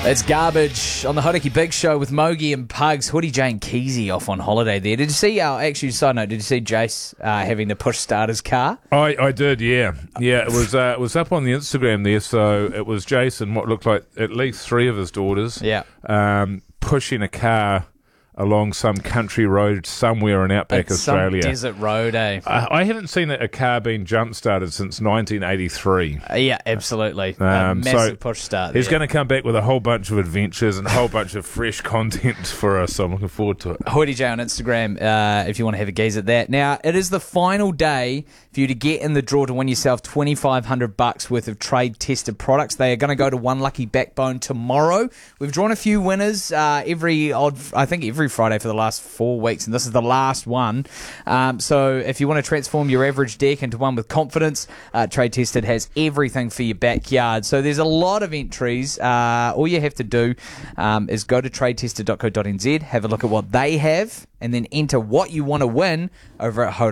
It's Garbage on the Hodaki Big Show with Mogi and Pugs. Hoodie Jane Keezy off on holiday there. Did you see, actually, side note, did you see Jace having to push start his car? I did, yeah. Yeah, it was up on the Instagram there, so it was Jason, what looked like at least three of his daughters, pushing a car along some country road somewhere in outback Australia. Some desert road, eh? I haven't seen a car being jump-started since 1983. Yeah, absolutely. Massive push start. He's going to come back with a whole bunch of adventures and a whole bunch of fresh content for us, so I'm looking forward to it. Hoodie J on Instagram if you want to have a gaze at that. Now, it is the final day for you to get in the draw to win yourself $2,500 worth of trade-tested products. They are going to go to One Lucky Backbone tomorrow. We've drawn a few winners every Friday for the last 4 weeks, and this is the last one. So if you want to transform your average deck into one with confidence, Trade Tested has everything for your backyard. So there's a lot of entries. All you have to do is go to tradetested.co.nz, have a look at what they have, and then enter what you want to win over at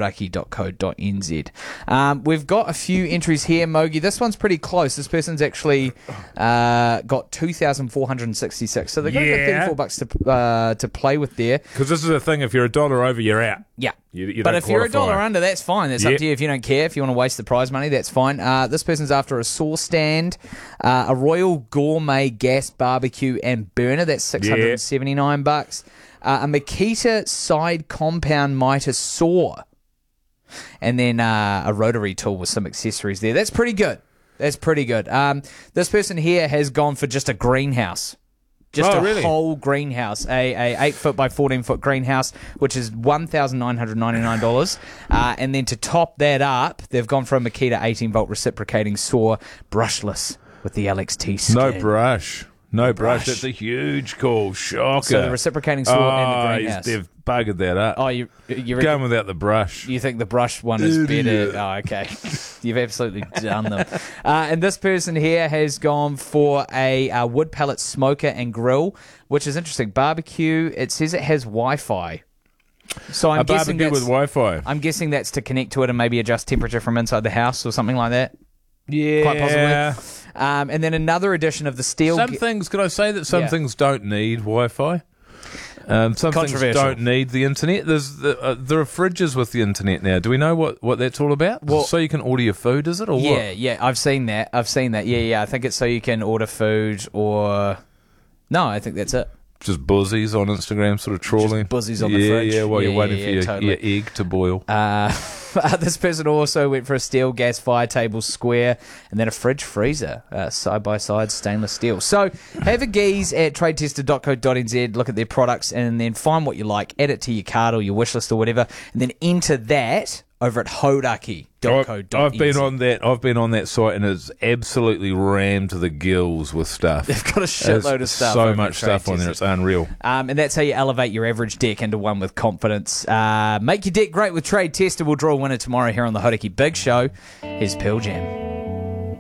hodaki.co.nz. We've got a few entries here, Mogi. This one's pretty close. This person's actually got 2,466. So they've got $34 to play with there. Because this is the thing, if you're $1 over, you're out. Yeah. You but don't if you're qualify. $1 under, that's fine. That's up to you. If you don't care, if you want to waste the prize money, that's fine. This person's after a sauce stand, a Royal Gourmet gas barbecue and burner. That's $679. A Makita side compound miter saw, and then a rotary tool with some accessories there. That's pretty good. This person here has gone for just a greenhouse. Just a whole greenhouse, a 8-foot by 14-foot greenhouse, which is $1,999. And then to top that up, they've gone for a Makita 18-volt reciprocating saw, brushless, with the LXT skin. No brush. That's a huge call. Shocker. So the reciprocating saw and the greenhouse. They've buggered that up. Oh, you going without the brush. You think the brush one is better? Oh, okay. You've absolutely done them. And this person here has gone for a wood pellet smoker and grill, which is interesting. Barbecue. It says it has Wi-Fi. So I'm guessing barbecue with Wi-Fi. I'm guessing that's to connect to it and maybe adjust temperature from inside the house or something like that. Yeah. Quite possibly. And then another edition of the steel... Some things don't need Wi-Fi? Some things don't need the internet. There are fridges with the internet now. Do we know what that's all about? Well, so you can order your food, is it? Or what? Yeah, I've seen that. Yeah. I think it's so you can order food or... No, I think that's it. Just buzzies on Instagram, sort of trawling. Just buzzies on the fridge. Yeah, while you're waiting for your egg to boil. This person also went for a steel gas fire table square and then a fridge freezer, side-by-side stainless steel. So have a geeze at tradetested.co.nz, look at their products, and then find what you like, add it to your cart or your wish list or whatever, and then enter that over at hodaki.co.nz. I've been on that site, and it's absolutely rammed to the gills with stuff. They've got a shitload of stuff. So much stuff on there, it's unreal. And that's how you elevate your average deck into one with confidence. Make your deck great with Trade Tested. We'll draw a winner tomorrow here on the Hodaki Big Show. Here's Pearl Jam.